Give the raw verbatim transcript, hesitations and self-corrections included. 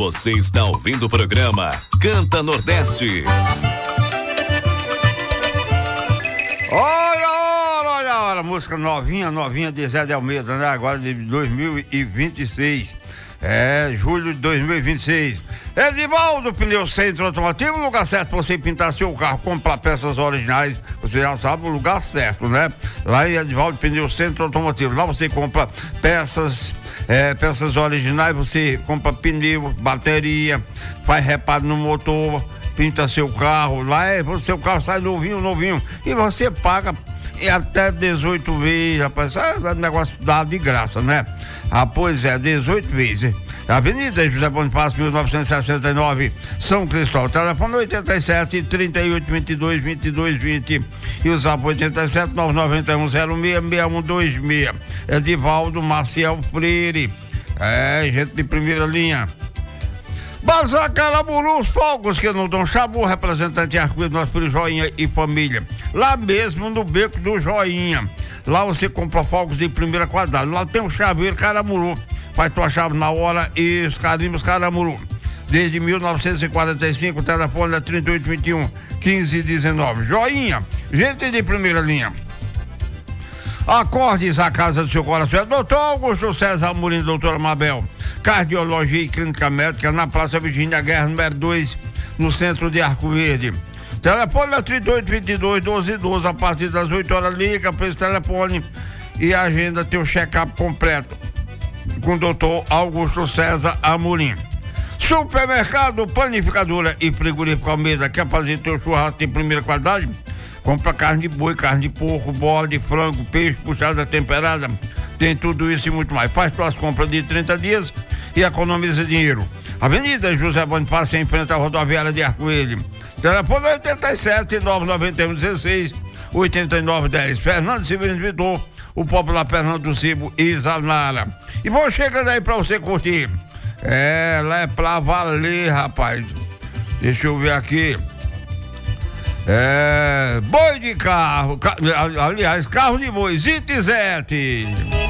Você está ouvindo o programa Canta Nordeste. Olha, olha, olha, olha, música novinha, novinha de Zé de Almeida, né? Agora de dois mil e vinte e seis. É, julho de dois mil e vinte e seis. Edivaldo Pneu Centro Automotivo, lugar certo pra você pintar seu carro, comprar peças originais, você já sabe o lugar certo, né? Lá em Edivaldo Pneu Centro Automotivo, lá você compra peças, é, peças originais, você compra pneu, bateria, faz reparo no motor, pinta seu carro, lá é, seu carro sai novinho, novinho, e você paga e até dezoito vezes, rapaz, é negócio dado de graça, né? Ah, pois é, dezoito vezes. Avenida José Bonifácio, mil novecentos e sessenta e nove, São Cristóvão. Telefone oitenta e sete, trinta e oito, vinte e dois, vinte e dois, vinte. E o zap oitenta e sete, nove nove um, zero seis, seis um dois seis. Edivaldo Maciel Freire. É, gente de primeira linha. Bazar Caramuru, os fogos que não dão Chabu, representante arco-íris, nosso filho Joinha e família. Lá mesmo no Beco do Joinha. Lá você compra fogos de primeira qualidade. Lá tem o chaveiro Caramuru. Faz tua chave na hora e os carimbos Caramuru. Desde mil novecentos e quarenta e cinco, o telefone é trinta e oito, vinte e um, quinze, dezenove. Joinha, gente de primeira linha. Acordes a casa do seu coração. doutor Augusto César Amorim, doutora Mabel. Cardiologia e Clínica Médica na Praça Virgínia Guerra, número dois, no centro de Arco Verde. Telefone é trinta e oito, vinte e dois, doze, doze. A partir das oito horas, liga para esse telefone e agenda teu check-up completo com o doutor Augusto César Amorim. Supermercado, panificadora e frigorífico Almeida. Quer fazer teu churrasco de primeira qualidade? Compra carne de boi, carne de porco, bola de frango, peixe, puxada temperada. Tem tudo isso e muito mais. Faz tuas compras de trinta dias e economiza dinheiro. Avenida José Bonifácio, em frente à rodoviária de Arco-Íris. Telefone oitenta e sete, nove nove um, dezesseis, oitenta e nove, dez. Fernando Severino Vitor, o popular Fernando Cibo e Zanara. E vão chegando aí pra você curtir. É, lá é pra valer, rapaz. Deixa eu ver aqui. É, boi de carro, ca, aliás, carro de boi, Zitizete.